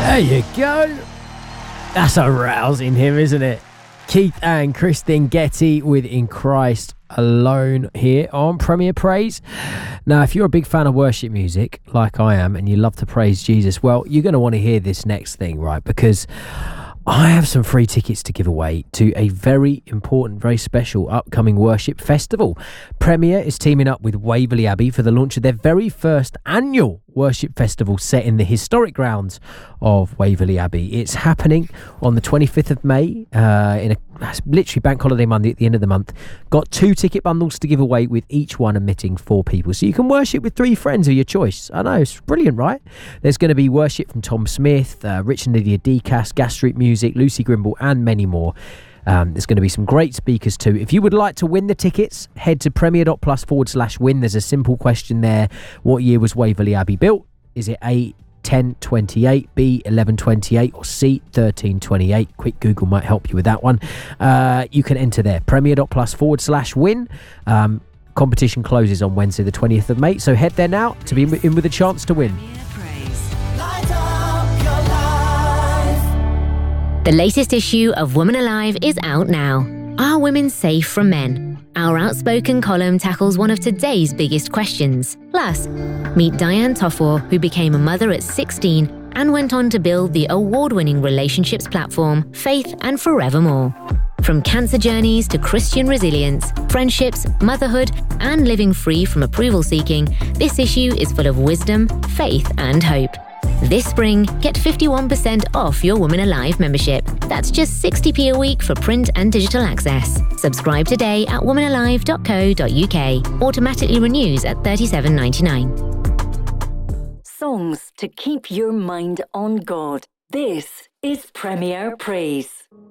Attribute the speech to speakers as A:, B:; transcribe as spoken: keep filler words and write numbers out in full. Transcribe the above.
A: There you go. That's a rousing hymn, isn't it? Keith and Kristen Getty with In Christ Alone here on Premier Praise. Now, if you're a big fan of worship music, like I am, and you love to praise Jesus, well, you're going to want to hear this next thing, right? Because I have some free tickets to give away to a very important, very special upcoming worship festival. Premier is teaming up with Waverley Abbey for the launch of their very first annual worship festival set in the historic grounds of Waverley Abbey. It's happening on the twenty-fifth of May, uh, in a literally bank holiday Monday at the end of the month. Got two ticket bundles to give away, with each one admitting four people. So you can worship with three friends of your choice. I know, it's brilliant, right? There's going to be worship from Tom Smith, uh, Rich and Lydia Decas, Gas Street Music, Lucy Grimble, and many more. Um, there's going to be some great speakers too. If you would like to win the tickets, head to premier.plus forward slash win. There's a simple question there. What year was Waverley Abbey built? Is it A, ten twenty-eight, B, eleven twenty-eight, or C, thirteen twenty-eight? Quick Google might help you with that one. Uh, you can enter there. Premier.plus forward slash win. Um, competition closes on Wednesday the twentieth of May, so head there now to be in with a chance to win.
B: The latest issue of Woman Alive is out now. Are women safe from men? Our outspoken column tackles one of today's biggest questions. Plus, meet Diane Toffor, who became a mother at sixteen and went on to build the award-winning relationships platform Faith and Forevermore. From cancer journeys to Christian resilience, friendships, motherhood, and living free from approval seeking, this issue is full of wisdom, faith, and hope. This spring, get fifty-one percent off your Woman Alive membership. That's just sixty p a week for print and digital access. Subscribe today at woman alive dot co dot uk. Automatically renews at thirty-seven ninety-nine.
C: Songs to keep your mind on God. This is Premier Praise.